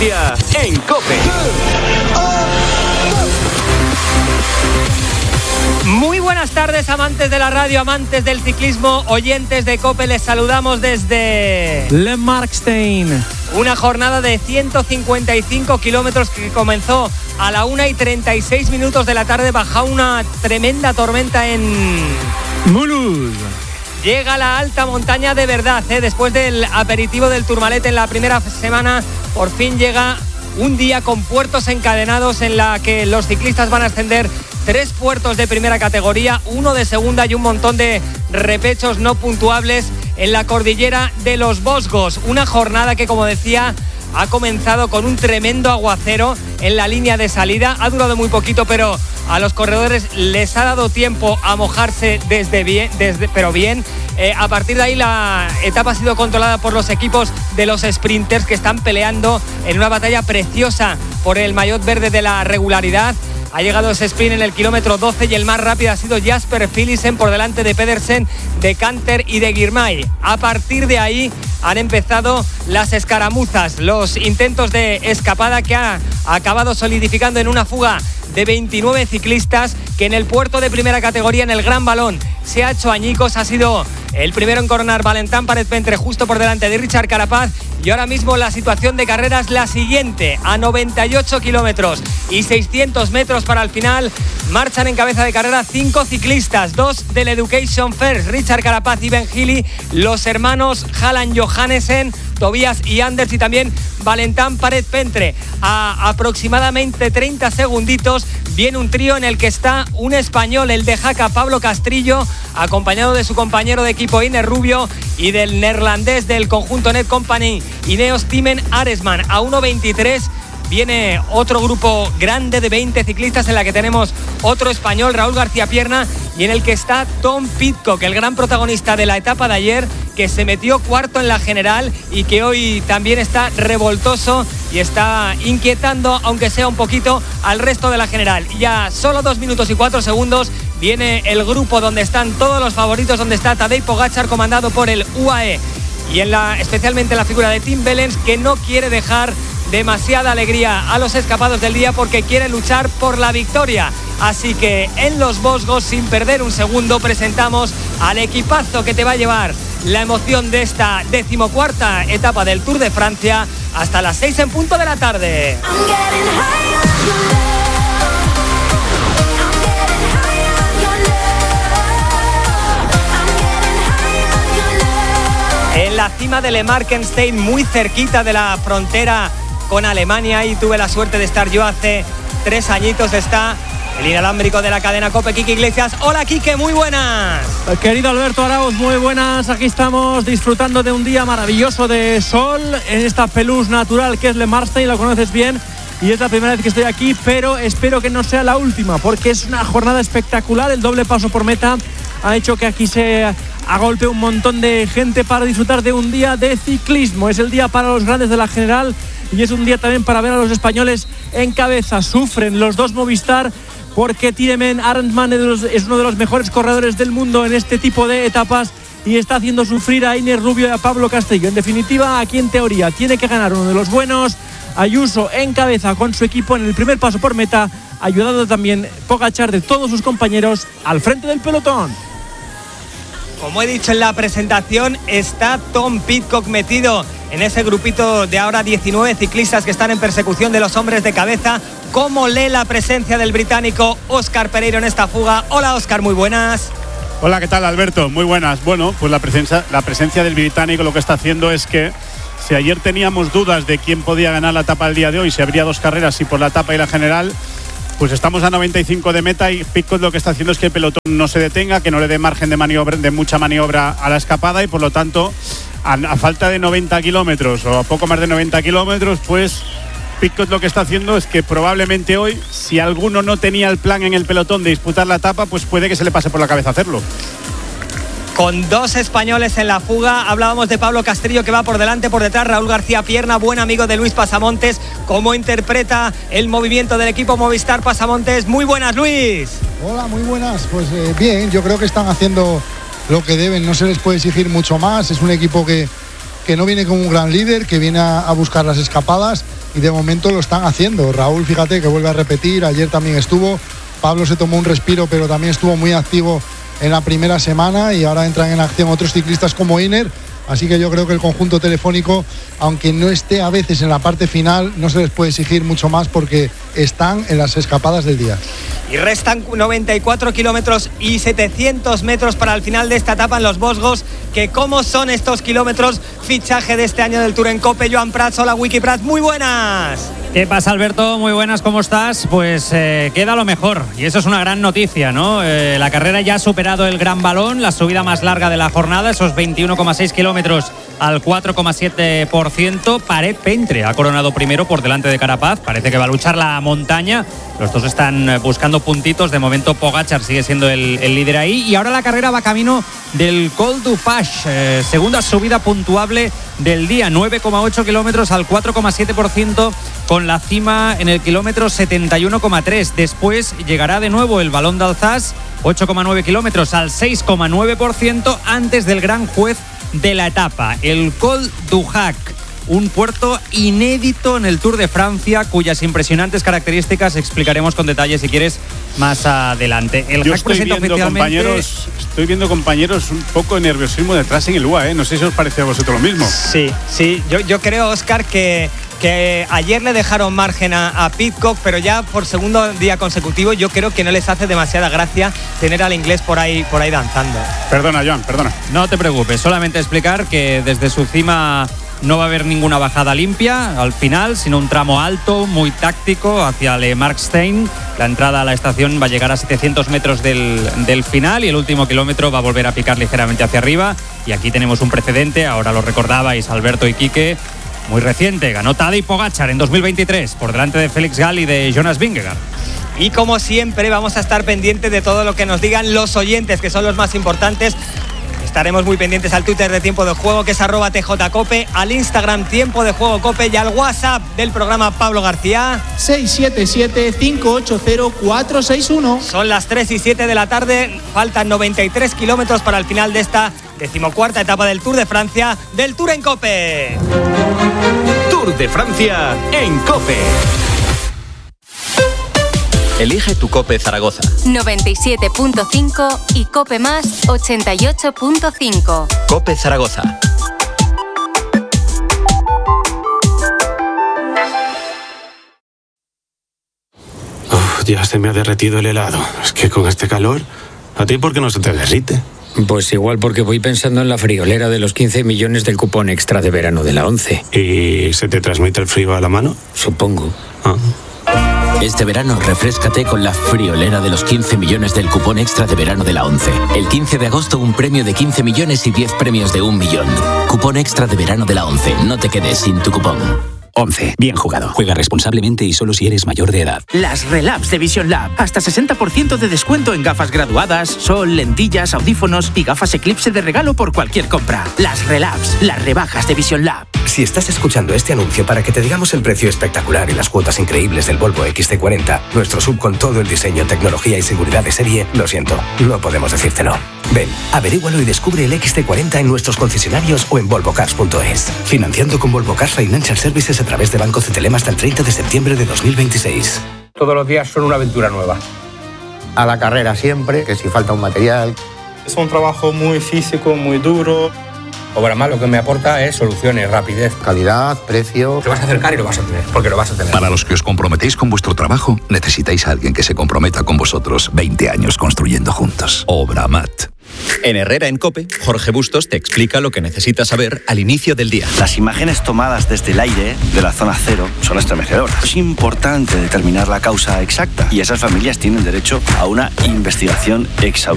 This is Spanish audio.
En COPE. Muy buenas tardes, amantes de la radio, amantes del ciclismo, oyentes de COPE. Les saludamos desde Le Markstein. Una jornada de 155 kilómetros que comenzó a la 1:36 de la tarde bajo una tremenda tormenta en Mulhouse. Llega la alta montaña de verdad, después del aperitivo del Tourmalet en la primera semana, por fin llega un día con puertos encadenados en la que los ciclistas van a ascender 3 puertos de primera categoría, 1 de segunda y un montón de repechos no puntuables en la cordillera de los Vosgos. Una jornada que, como decía, ha comenzado con un tremendo aguacero en la línea de salida. Ha durado muy poquito, pero a los corredores les ha dado tiempo a mojarse pero bien. A partir de ahí la etapa ha sido controlada por los equipos de los sprinters, que están peleando en una batalla preciosa por el maillot verde de la regularidad. Ha llegado ese sprint en el kilómetro 12 y el más rápido ha sido Jasper Philipsen por delante de Pedersen, de Canter y de Girmay. A partir de ahí han empezado las escaramuzas, los intentos de escapada que ha acabado solidificando en una fuga de 29 ciclistas que en el puerto de primera categoría, en el Gran Balón, se ha hecho añicos. Ha sido el primero en coronar Valentin Párez-Pentre justo por delante de Richard Carapaz. Y ahora mismo la situación de carrera es la siguiente: a 98 kilómetros y 600 metros para el final, marchan en cabeza de carrera 5 ciclistas, 2 del Education First, Richard Carapaz y Ben Healy, los hermanos Halland Johannesen, Tobias y Anders, y también Valentin Párez-Pentre. A aproximadamente 30 segunditos viene un trío en el que está un español, el de Jaca, Pablo Castrillo, acompañado de su compañero de equipo Iner Rubio y del neerlandés del conjunto Net Company, Ineos Timen Aresman. A 1:23 viene otro grupo grande de 20 ciclistas en la que tenemos otro español, Raúl García Pierna, y en el que está Tom Pidcock, el gran protagonista de la etapa de ayer, que se metió cuarto en la general y que hoy también está revoltoso y está inquietando, aunque sea un poquito, al resto de la general. Y a solo 2 minutos y 4 segundos viene el grupo donde están todos los favoritos, donde está Tadej Pogačar, comandado por el UAE, y especialmente la figura de Tim Wellens, que no quiere dejar demasiada alegría a los escapados del día porque quiere luchar por la victoria. Así que en los Vosgos, sin perder un segundo, presentamos al equipazo que te va a llevar la emoción de esta 14ª etapa del Tour de Francia hasta las 6 en punto de la tarde. En la cima de Le Markstein, muy cerquita de la frontera con Alemania, y tuve la suerte de estar yo hace 3 añitos, está el inalámbrico de la cadena COPE, Quique Iglesias. Hola, Quique, muy buenas. Querido Alberto Arauz, muy buenas. Aquí estamos disfrutando de un día maravilloso de sol en esta pelusa natural que es Le Markstein, lo conoces bien, y es la primera vez que estoy aquí, pero espero que no sea la última, porque es una jornada espectacular. El doble paso por meta ha hecho que aquí se agolpe un montón de gente para disfrutar de un día de ciclismo. Es el día para los grandes de la general y es un día también para ver a los españoles en cabeza. Sufren los dos Movistar porque Timen Arendsman es uno de los mejores corredores del mundo en este tipo de etapas y está haciendo sufrir a Iner Rubio y a Pablo Castrillo. En definitiva, aquí en teoría tiene que ganar uno de los buenos. Ayuso en cabeza con su equipo en el primer paso por meta, ayudado también Pogačar de todos sus compañeros al frente del pelotón. Como he dicho en la presentación, está Tom Pidcock metido en ese grupito de ahora 19 ciclistas que están en persecución de los hombres de cabeza. ¿Cómo lee la presencia del británico Óscar Pereiro en esta fuga? Hola, Óscar, muy buenas. Hola, ¿qué tal, Alberto? Muy buenas. Bueno, pues la presencia del británico lo que está haciendo es que, si ayer teníamos dudas de quién podía ganar la etapa del día de hoy, si habría 2 carreras, si por la etapa y la general, pues estamos a 95 de meta y Pidcock lo que está haciendo es que el pelotón no se detenga, que no le dé margen de maniobra, de mucha maniobra a la escapada, y por lo tanto, a falta de 90 kilómetros o a poco más de 90 kilómetros, pues Pidcock lo que está haciendo es que probablemente hoy, si alguno no tenía el plan en el pelotón de disputar la etapa, pues puede que se le pase por la cabeza hacerlo. Con 2 españoles en la fuga, hablábamos de Pablo Castrillo, que va por delante, por detrás Raúl García Pierna, buen amigo de Luis Pasamontes. ¿Cómo interpreta el movimiento del equipo Movistar Pasamontes? Muy buenas, Luis. Hola, muy buenas. Pues bien, yo creo que están haciendo lo que deben, no se les puede exigir mucho más. Es un equipo que no viene como un gran líder, que viene a buscar las escapadas, y de momento lo están haciendo. Raúl, fíjate que vuelve a repetir, ayer también estuvo, Pablo se tomó un respiro pero también estuvo muy activo en la primera semana y ahora entran en acción otros ciclistas como Iner. Así que yo creo que el conjunto telefónico, aunque no esté a veces en la parte final, no se les puede exigir mucho más porque están en las escapadas del día. Y restan 94 kilómetros y 700 metros para el final de esta etapa en los Vosgos. Que cómo son estos kilómetros, fichaje de este año del Tour en COPE. Joan Prats, hola Wiki Prats, muy buenas. ¿Qué pasa, Alberto? Muy buenas, ¿cómo estás? Pues queda lo mejor y eso es una gran noticia, ¿no? La carrera ya ha superado el Gran Balón, la subida más larga de la jornada, esos 21,6 kilómetros al 4,7%. Paret Pentre ha coronado primero por delante de Carapaz, parece que va a luchar la montaña. Los dos están buscando puntitos, de momento Pogačar sigue siendo el líder ahí y ahora la carrera va camino del Col du Page, segunda subida puntuable del día, 9,8 kilómetros al 4,7%, con la cima en el kilómetro 71,3. Después llegará de nuevo el Balón d'Alsace, 8,9 kilómetros al 6,9%, antes del gran juez de la etapa, el Col du Hac, un puerto inédito en el Tour de Francia, cuyas impresionantes características explicaremos con detalle, si quieres, más adelante. El Yo Hac presenta oficialmente... Estoy viendo, compañeros, un poco de nerviosismo detrás en el UAE. No sé si os parece a vosotros lo mismo. Sí. Yo creo, Óscar, que ayer le dejaron margen a Pidcock, pero ya por segundo día consecutivo yo creo que no les hace demasiada gracia tener al inglés por ahí danzando. Perdona, Joan, perdona. No te preocupes, solamente explicar que desde su cima no va a haber ninguna bajada limpia al final, sino un tramo alto, muy táctico, hacia Le Markstein. La entrada a la estación va a llegar a 700 metros del final y el último kilómetro va a volver a picar ligeramente hacia arriba. Y aquí tenemos un precedente, ahora lo recordabais Alberto y Quique, muy reciente. Ganó Tadej Pogačar en 2023 por delante de Felix Gall y de Jonas Vingegaard. Y como siempre vamos a estar pendientes de todo lo que nos digan los oyentes, que son los más importantes. Estaremos muy pendientes al Twitter de Tiempo de Juego, que es @TJCope, al Instagram Tiempo de Juego Cope y al WhatsApp del programa Pablo García. 677-580-461. Son las 3:07 de la tarde, faltan 93 kilómetros para el final de esta 14ª etapa del Tour de Francia, del Tour en Cope. Tour de Francia en Cope. Elige tu Cope Zaragoza. 97.5 y Cope Más 88.5. Cope Zaragoza. Ya se me ha derretido el helado. Es que con este calor, ¿a ti por qué no se te derrite? Pues igual porque voy pensando en la friolera de los 15 millones del cupón extra de verano de la 11. ¿Y se te transmite el frío a la mano? Supongo. Este verano refréscate con la friolera de los 15 millones del cupón extra de verano de la 11. El 15 de agosto un premio de 15 millones y 10 premios de 1 millón. Cupón extra de verano de la 11. No te quedes sin tu cupón. 11. Bien jugado. Juega responsablemente y solo si eres mayor de edad. Las Relabs de Vision Lab. Hasta 60% de descuento en gafas graduadas, sol, lentillas, audífonos y gafas Eclipse de regalo por cualquier compra. Las Relabs. Las rebajas de Vision Lab. Si estás escuchando este anuncio para que te digamos el precio espectacular y las cuotas increíbles del Volvo XC40, nuestro sub con todo el diseño, tecnología y seguridad de serie, lo siento, no podemos decírtelo. Ven, averígualo y descubre el XC40 en nuestros concesionarios o en volvocars.es. Financiando con Volvo Cars Financial Services a través de Banco CTLM hasta el 30 de septiembre de 2026. Todos los días son una aventura nueva. A la carrera siempre, que si falta un material. Es un trabajo muy físico, muy duro. Obramás lo que me aporta es soluciones, rapidez. Calidad, precio. Te vas a acercar y lo vas a tener, porque lo vas a tener. Para los que os comprometéis con vuestro trabajo, necesitáis a alguien que se comprometa con vosotros. 20 años construyendo juntos. Obramat. En Herrera en Cope, Jorge Bustos te explica lo que necesitas saber al inicio del día. Las imágenes tomadas desde el aire de la zona cero son estremecedoras. Es importante determinar la causa exacta y esas familias tienen derecho a una investigación exhaustiva.